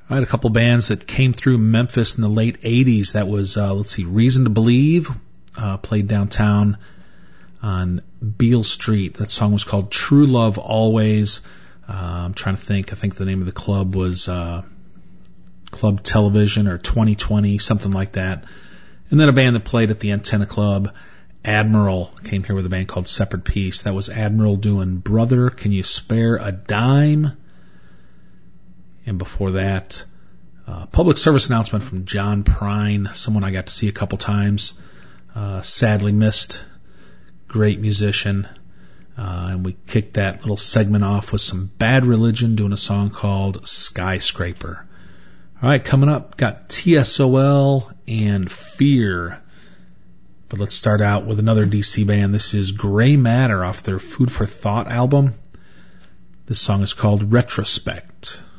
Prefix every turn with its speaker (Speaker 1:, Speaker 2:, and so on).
Speaker 1: I had a couple bands that came through Memphis in the late 80s. That was, Reason to Believe, played downtown on Beale Street. That song was called True Love Always. I'm trying to think. I think the name of the club was Club Television or 2020, something like that. And then a band that played at the Antenna Club, Admiral, came here with a band called Separate Peace. That was Admiral doing Brother, Can You Spare a Dime? And before that, public service announcement from John Prine, someone I got to see a couple times. Sadly missed. Great musician. And we kicked that little segment off with some Bad Religion doing a song called Skyscraper. All right, coming up, got TSOL and Fear. But let's start out with another DC band. This is Gray Matter off their Food for Thought album. This song is called Retrospect.